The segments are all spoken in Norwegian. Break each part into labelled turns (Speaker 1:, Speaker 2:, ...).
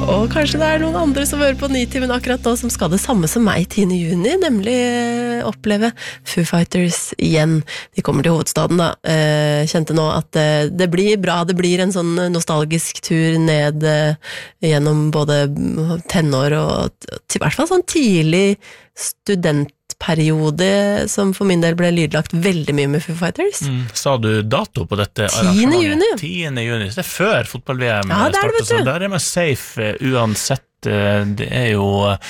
Speaker 1: Og kanskje det noen andre som hører på Nitimen akkurat nå som skal det samme som meg 10. juni, nemlig oppleve Foo Fighters igjen. De kommer til hovedstaden da. Kjente nå at det blir bra, det blir en sånn nostalgisk tur ned gjennom både tenår og i hvert fall sånn tidlig studentperiode som for min del ble lydlagt veldig mye med Foo Fighters.
Speaker 2: Sa du dato på dette
Speaker 1: 10. juni.
Speaker 2: 10. juni, så det før fotball-VM
Speaker 1: ja,
Speaker 2: starter, så der man safe uansett. Det jo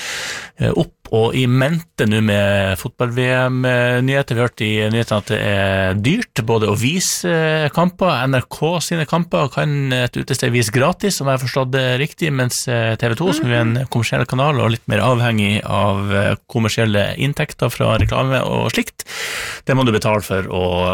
Speaker 2: opp og i mente nå med fotball-VM-nyheter. Vi har hørt i nyhetene at det dyrt både å vise kamper, NRK sine kamper kan et utested vise gratis, som jeg har forstått det riktig, mens TV2, som en kommersiell kanal og litt mer avhengig av kommersielle inntekter fra reklame og slikt, det må du betale for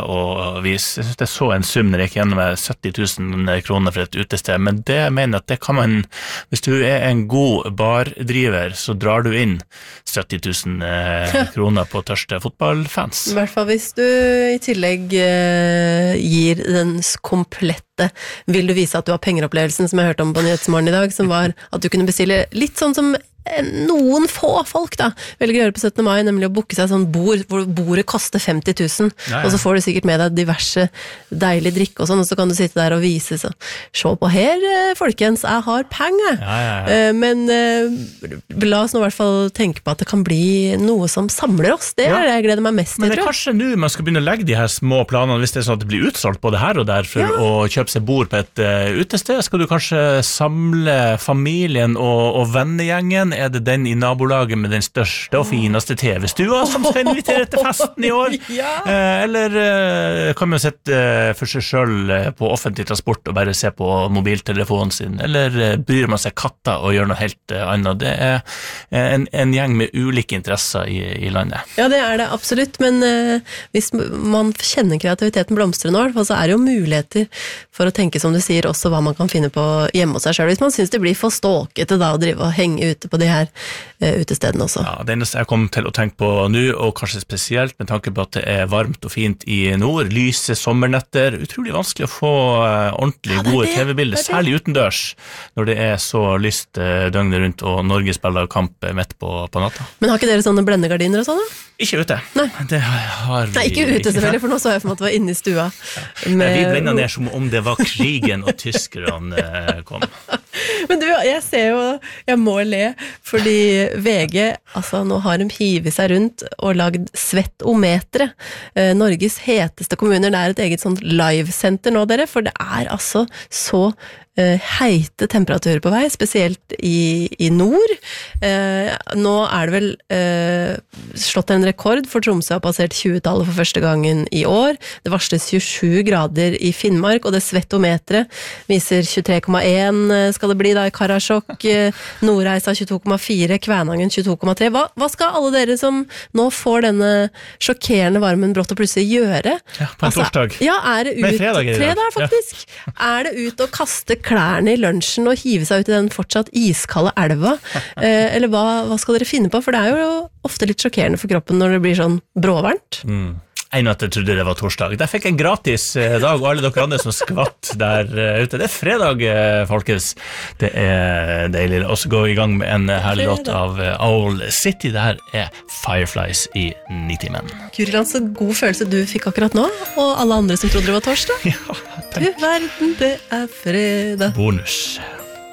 Speaker 2: å vise. Jeg synes det så en sum når jeg gikk gjennom 70 000 kroner for et utested, men det mener at det kan man, hvis du en god bardriver, så drar du inn 70 000 kroner på tørste fotballfans.
Speaker 1: I hvert fall hvis du i tillegg gir den komplette vil du vise at du har pengeropplevelsen som jeg hørte om på Nyhetsmorgen i dag, som var at du kunne bestille litt sånn som noen få folk da, velger å gjøre på 17. mai, nemlig å booke seg sånn bord, hvor bordet koster 50 000, og så får du sikkert med deg diverse deilig drikk og sånn, og så kan du sitte der og vise sånn, se på her, folkens, jeg har penger. Men la oss nå i hvert fall tenke på at det kan bli noe som samler oss, det det jeg gleder meg mest til.
Speaker 2: Men det kanskje nå man skal begynne å legge de her små planene, hvis det sånn at det blir utsolgt både her og der for å kjøpe seg bord på et utested, skal du kanskje samle familien og vennegjengen. Det den i nabolaget med den største og fineste TV-stua som skal invitere til festen i år? Eller kan man sette for seg selv på offentlig transport og bare se på mobiltelefonen sin? Eller bryr man seg katta og gjør noe helt annet? Det en gjeng med ulike interesser i landet. Ja,
Speaker 1: det det absolutt, men hvis man kjenner kreativiteten blomstre nå, så det jo muligheter for å tenke, som du sier, også hva man kan finne på hjemme hos seg selv. Hvis man synes det blir for ståkete da å drive og henge ute på de her utestedene også. Ja,
Speaker 2: det eneste jeg kom til å tenke på nå, og kanskje spesielt med tanke på at det varmt og fint i nord, lyse sommernetter, utrolig vanskelig å få ordentlig gode TV-bilder, særlig utendørs, når det så lyst døgnet rundt, og Norge spiller kamp midt på natta.
Speaker 1: Men har ikke dere sånne blendegardiner og sånn da?
Speaker 2: Ikke ute.
Speaker 1: Nei.
Speaker 2: Det har vi.
Speaker 1: Nei, ikke ute selvfølgelig, for nå så jeg for meg at det var inne i stua.
Speaker 2: Vi brenner ned som om det var krigen og tyskerne kom.
Speaker 1: Men du, jeg ser jo, jeg må le, fordi VG, altså nå har de hivet seg rundt og lagd Svettometre, Norges heteste kommuner. Det et eget sånt live-senter nå, dere, for det altså så heite temperaturer på vei, spesielt i nord. Nå det vel slått en rekord, for Tromsø har passert 20-tallet for første gangen i år. Det varsles 27 grader i Finnmark, og det Svettometret viser 23,1 skal det bli da i Karasjok, Nordreisa 22,4, Kvænangen 22,3. Hva skal alle dere som nå får denne sjokkerende varmen brått og plutselig gjøre?
Speaker 2: Ja, på en torsdag.
Speaker 1: Ja, det ut? Fredag faktisk. Ja. Det ut å kaste klærne i lunsjen og hive seg ut i den fortsatt iskalde elva? Eller hva skal dere finne på? For det jo ofte litt sjokkerende for kroppen når det blir sånn bråvarmt.
Speaker 2: En at jeg trodde det var torsdag. Der fikk jeg en gratis dag, og alle dere andre som skvatt der ute. Det fredag, folkens. Det deilig. Og så gå i gang med en herlig låt av Owl City. Det her Fireflies i Nitimen.
Speaker 1: Guriland, så god følelse du fikk akkurat nå, og alle andre som trodde det var torsdag.
Speaker 2: Ja,
Speaker 1: Du verden, det fredag.
Speaker 2: Bonus.